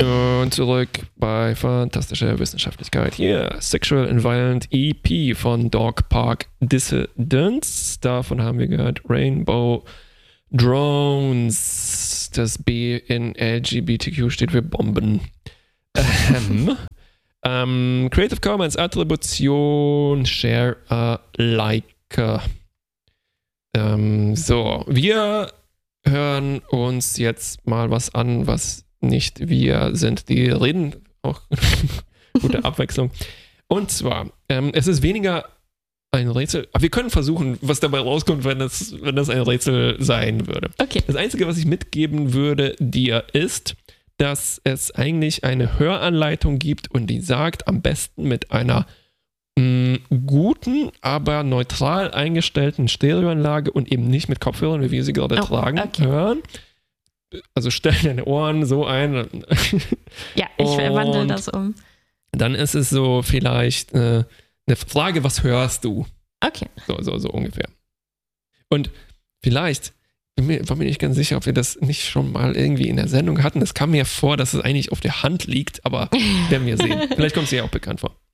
Und zurück bei fantastischer Wissenschaftlichkeit. Hier, Sexual and Violent EP von Dog Park Dissidents. Davon haben wir gehört Rainbow Drones. Das B in LGBTQ steht für Bomben. Creative Commons Attribution Share Alike. So, wir hören uns jetzt mal was an, was nicht wir sind. Die reden auch gute Abwechslung. Und zwar, es ist weniger ein Rätsel, aber wir können versuchen, was dabei rauskommt, wenn das ein Rätsel sein würde. Okay. Das Einzige, was ich mitgeben würde dir, ist, dass es eigentlich eine Höranleitung gibt und die sagt, am besten mit einer guten, aber neutral eingestellten Stereoanlage und eben nicht mit Kopfhörern, wie wir sie gerade tragen, hören. Also stell deine Ohren so ein. Ja, ich wandle das um. Dann ist es so vielleicht eine Frage, was hörst du? Okay. So ungefähr. Und vielleicht, war mir nicht ganz sicher, ob wir das nicht schon mal irgendwie in der Sendung hatten. Es kam mir vor, dass es eigentlich auf der Hand liegt, aber werden wir sehen. Vielleicht kommt es dir ja auch bekannt vor.